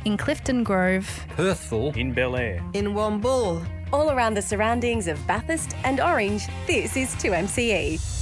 in Clifton Grove, Perthville, in Bel Air, in Wombull. All around the surroundings of Bathurst and Orange, this is 2MCE.